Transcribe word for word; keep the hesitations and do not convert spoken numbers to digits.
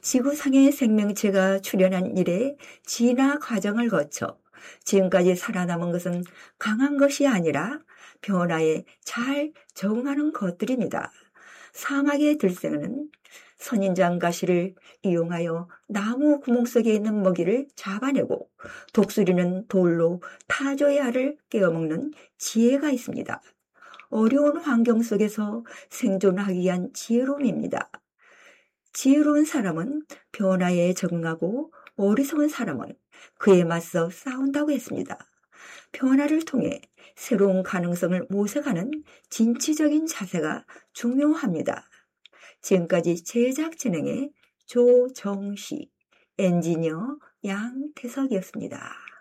지구상의 생명체가 출현한 이래 진화 과정을 거쳐 지금까지 살아남은 것은 강한 것이 아니라 변화에 잘 적응하는 것들입니다. 사막의 들새는 선인장 가시를 이용하여 나무 구멍 속에 있는 먹이를 잡아내고, 독수리는 돌로 타조의 알을 깨어먹는 지혜가 있습니다. 어려운 환경 속에서 생존하기 위한 지혜로움입니다. 지혜로운 사람은 변화에 적응하고, 어리석은 사람은 그에 맞서 싸운다고 했습니다. 변화를 통해 새로운 가능성을 모색하는 진취적인 자세가 중요합니다. 지금까지 제작 진행의 조정시, 엔지니어 양태석이었습니다.